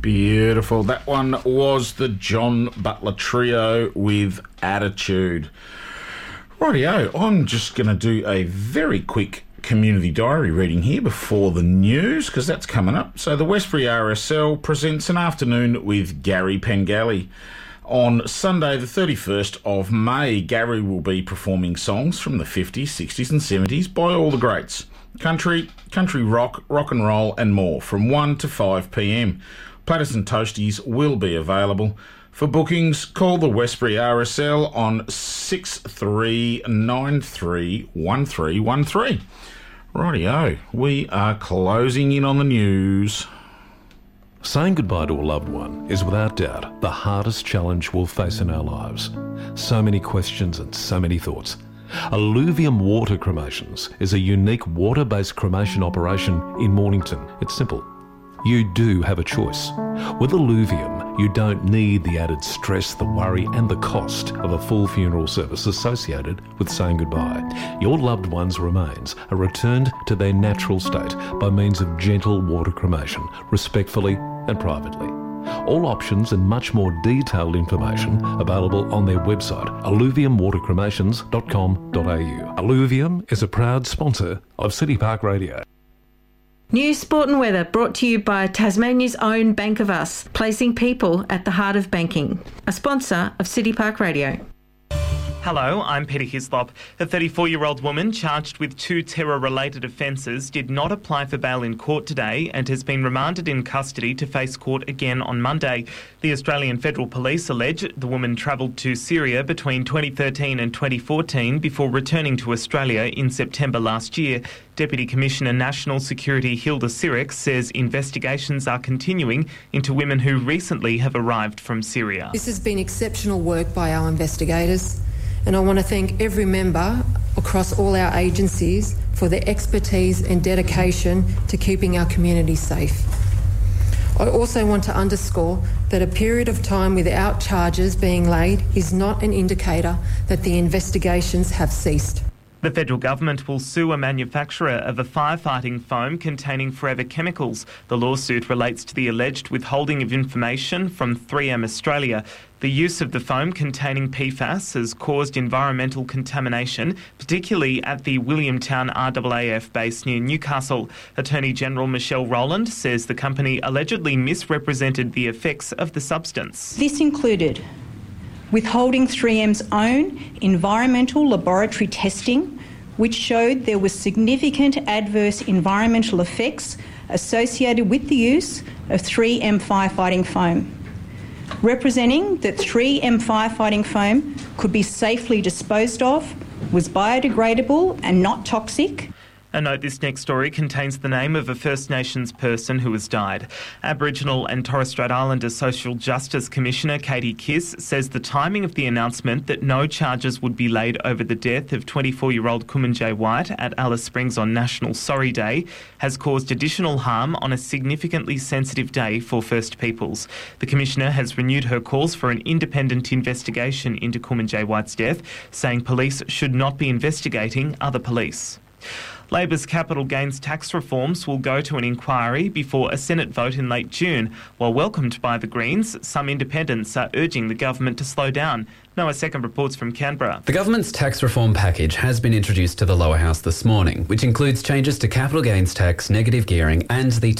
Beautiful. That one was the John Butler Trio with Attitude. Rightio, I'm just going to do a very quick community diary reading here before the news, because that's coming up. So the Westbury RSL presents an afternoon with Gary Pengelly. On Sunday the 31st of May, Gary will be performing songs from the 50s, 60s and 70s by all the greats. Country rock, rock and roll and more from 1 to 5 p.m. Platters and toasties will be available. For bookings, call the Westbury RSL on 63931313. Rightio, we are closing in on the news. Saying goodbye to a loved one is without doubt the hardest challenge we'll face in our lives. So many questions and so many thoughts. Alluvium Water Cremations is a unique water-based cremation operation in Mornington. It's simple. You do have a choice. With Alluvium, you don't need the added stress, the worry and the cost of a full funeral service associated with saying goodbye. Your loved one's remains are returned to their natural state by means of gentle water cremation, respectfully and privately. All options and much more detailed information available on their website, alluviumwatercremations.com.au. Alluvium is a proud sponsor of City Park Radio. News, sport and weather brought to you by Tasmania's own Bank of Us, placing people at the heart of banking. A sponsor of City Park Radio. Hello, I'm Peter Hislop. A 34-year-old woman charged with 2 terror-related offences did not apply for bail in court today and has been remanded in custody to face court again on Monday. The Australian Federal Police allege the woman travelled to Syria between 2013 and 2014 before returning to Australia in September last year. Deputy Commissioner National Security Hilda Sirek says investigations are continuing into women who recently have arrived from Syria. This has been exceptional work by our investigators, and I want to thank every member across all our agencies for their expertise and dedication to keeping our community safe. I also want to underscore that a period of time without charges being laid is not an indicator that the investigations have ceased. The federal government will sue a manufacturer of a firefighting foam containing forever chemicals. The lawsuit relates to the alleged withholding of information from 3M Australia. The use of the foam containing PFAS has caused environmental contamination, particularly at the Williamtown RAAF base near Newcastle. Attorney General Michelle Rowland says the company allegedly misrepresented the effects of the substance. This included withholding 3M's own environmental laboratory testing, which showed there were significant adverse environmental effects associated with the use of 3M firefighting foam, representing that 3M firefighting foam could be safely disposed of, was biodegradable and not toxic. A note, this next story contains the name of a First Nations person who has died. Aboriginal and Torres Strait Islander Social Justice Commissioner Katie Kiss says the timing of the announcement that no charges would be laid over the death of 24-year-old Kumanjayi White at Alice Springs on National Sorry Day has caused additional harm on a significantly sensitive day for First Peoples. The Commissioner has renewed her calls for an independent investigation into Kumanjayi White's death, saying police should not be investigating other police. Labor's capital gains tax reforms will go to an inquiry before a Senate vote in late June. While welcomed by the Greens, some independents are urging the government to slow down. Noah Second reports from Canberra. The government's tax reform package has been introduced to the lower house this morning, which includes changes to capital gains tax, negative gearing and the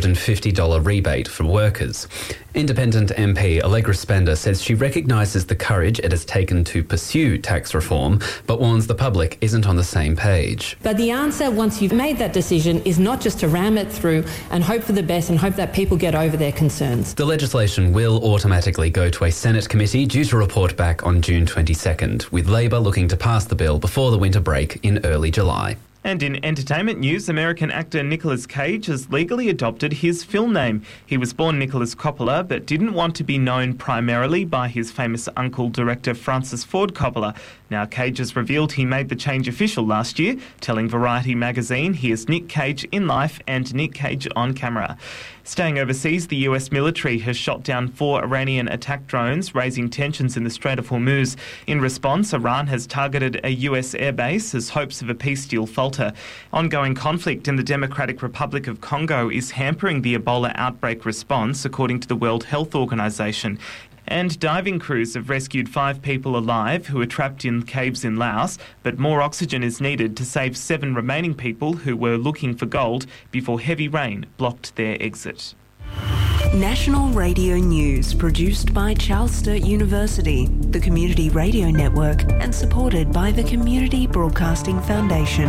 $250 rebate for workers. Independent MP Allegra Spender says she recognises the courage it has taken to pursue tax reform, but warns the public isn't on the same page. But the answer, once you've made that decision, is not just to ram it through and hope for the best and hope that people get over their concerns. The legislation will automatically go to a Senate committee due to report back on June 22nd, with Labor looking to pass the bill before the winter break in early July. And in entertainment news, American actor Nicolas Cage has legally adopted his film name. He was born Nicholas Coppola, but didn't want to be known primarily by his famous uncle, director Francis Ford Coppola. Now, Cage has revealed he made the change official last year, telling Variety magazine he is Nick Cage in life and Nick Cage on camera. Staying overseas, the US military has shot down 4 Iranian attack drones, raising tensions in the Strait of Hormuz. In response, Iran has targeted a US airbase as hopes of a peace deal falter. Delta. Ongoing conflict in the Democratic Republic of Congo is hampering the Ebola outbreak response, according to the World Health Organization. And diving crews have rescued 5 people alive who were trapped in caves in Laos, but more oxygen is needed to save 7 remaining people who were looking for gold before heavy rain blocked their exit. National Radio News, produced by Charles Sturt University, the Community Radio Network, and supported by the Community Broadcasting Foundation.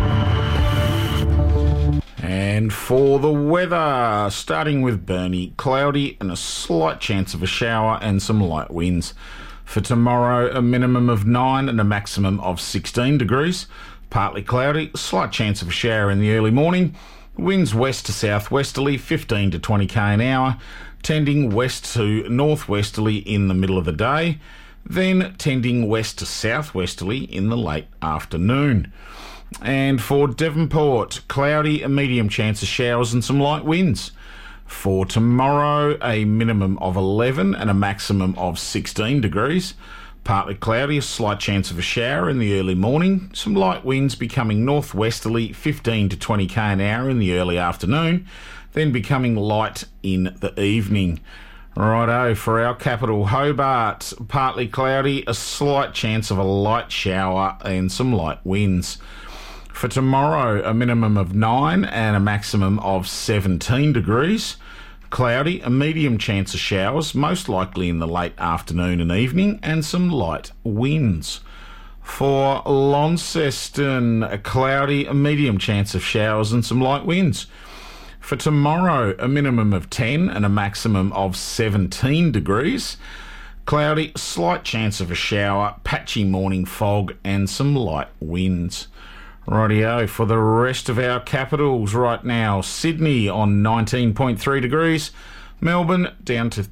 And for the weather, starting with Burnie, cloudy and a slight chance of a shower and some light winds. For tomorrow, a minimum of 9 and a maximum of 16 degrees. Partly cloudy, slight chance of a shower in the early morning. Winds west to southwesterly, 15 to 20 k an hour, tending west to northwesterly in the middle of the day, then tending west to southwesterly in the late afternoon. And for Devonport, cloudy, a medium chance of showers and some light winds. For tomorrow, a minimum of 11 and a maximum of 16 degrees. Partly cloudy, a slight chance of a shower in the early morning. Some light winds becoming northwesterly, 15 to 20 k an hour in the early afternoon, then becoming light in the evening. Righto, for our capital, Hobart, partly cloudy, a slight chance of a light shower and some light winds. For tomorrow, a minimum of 9 and a maximum of 17 degrees. Cloudy, a medium chance of showers, most likely in the late afternoon and evening, and some light winds. For Launceston, a cloudy, a medium chance of showers and some light winds. For tomorrow, a minimum of 10 and a maximum of 17 degrees. Cloudy, slight chance of a shower, patchy morning fog and some light winds. Rightio, for the rest of our capitals right now, Sydney on 19.3 degrees, Melbourne down to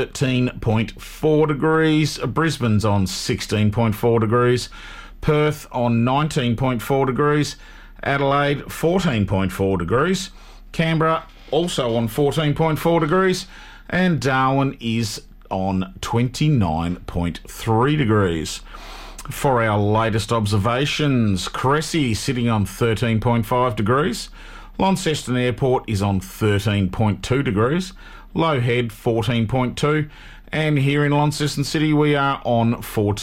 13.4 degrees, Brisbane's on 16.4 degrees, Perth on 19.4 degrees, Adelaide 14.4 degrees, Canberra also on 14.4 degrees, and Darwin is on 29.3 degrees. For our latest observations, Cressy sitting on 13.5 degrees, Launceston Airport is on 13.2 degrees, Low Head 14.2, and here in Launceston City we are on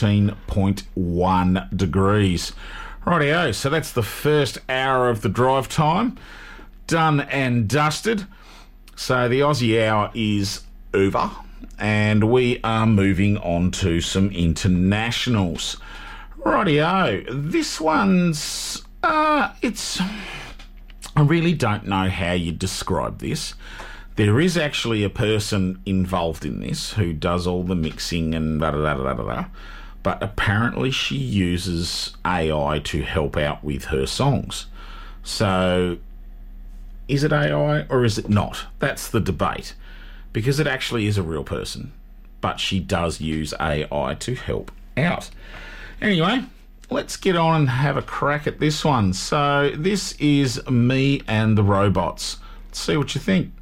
14.1 degrees. Rightio, so that's the first hour of the drive time done and dusted. So the Aussie hour is over, and we are moving on to some internationals. Rightio, this one's, I really don't know how you describe this. There is actually a person involved in this who does all the mixing and da-da-da-da-da-da, but apparently she uses AI to help out with her songs. So, is it AI or is it not? That's the debate. Because it actually is a real person, but she does use AI to help out. Anyway, let's get on and have a crack at this one. So this is Me and the Robots. Let's see what you think.